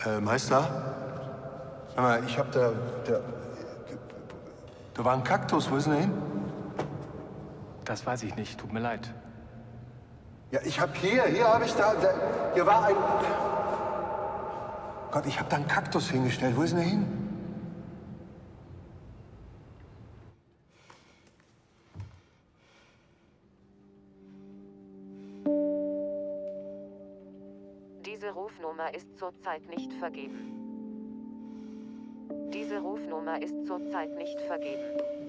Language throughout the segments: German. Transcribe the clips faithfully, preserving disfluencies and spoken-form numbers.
Äh, Meister? Sag mal, ich hab da, da... Da war ein Kaktus, wo ist denn der hin? Das weiß ich nicht, tut mir leid. Ja, ich hab hier, hier habe ich da, da... Hier war ein... Gott, ich hab da einen Kaktus hingestellt, wo ist denn der hin? Diese Rufnummer ist zurzeit nicht vergeben. Diese Rufnummer ist zurzeit nicht vergeben.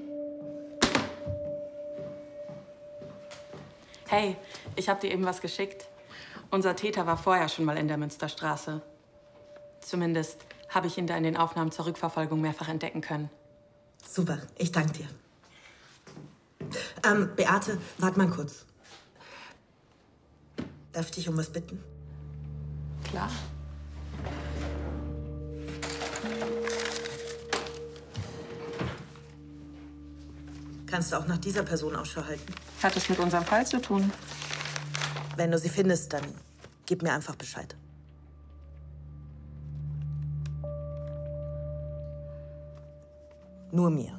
Hey, ich hab dir eben was geschickt. Unser Täter war vorher schon mal in der Münsterstraße. Zumindest habe ich ihn da in den Aufnahmen zur Rückverfolgung mehrfach entdecken können. Super, ich danke dir. Ähm, Beate, warte mal kurz. Darf ich dich um was bitten? Klar. Kannst du auch nach dieser Person Ausschau halten? Hat es mit unserem Fall zu tun? Wenn du sie findest, dann gib mir einfach Bescheid. Nur mir.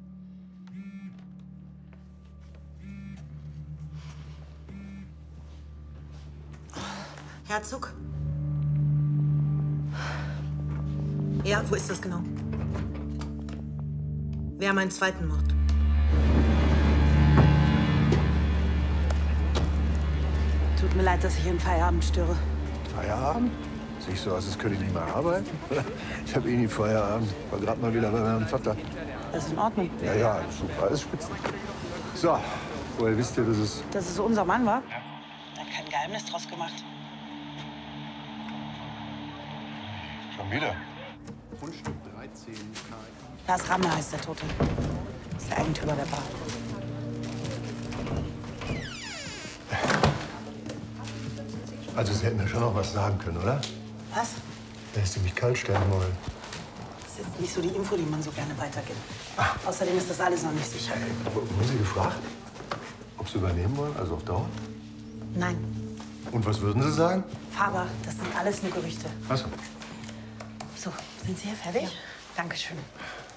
Herzog? Ja, wo ist das genau? Wir haben einen zweiten Mord. Tut mir leid, dass ich Ihren Feierabend störe. Feierabend? Sehe ich so aus, als könnte ich nicht mehr arbeiten? Ich habe eh nie Feierabend. War gerade mal wieder bei meinem Vater. Das ist in Ordnung. Ja, ja, super, alles spitzen. So, woher wisst ihr, dass es... Dass es unser Mann war? Er hat kein Geheimnis draus gemacht. Schon wieder? Grundstück dreizehn. Lars Ramme heißt der Tote. Das ist der Eigentümer der Bar. Also, Sie hätten mir schon noch was sagen können, oder? Was? Dass Sie mich kalt stellen wollen. Das ist jetzt nicht so die Info, die man so gerne weitergibt. Ah. Außerdem ist das alles noch nicht sicher. Aber wurden Sie gefragt, ob Sie übernehmen wollen, also auf Dauer? Nein. Und was würden Sie sagen? Faber, das sind alles nur Gerüchte. Ach so. So, sind Sie hier fertig? Ja. Dankeschön.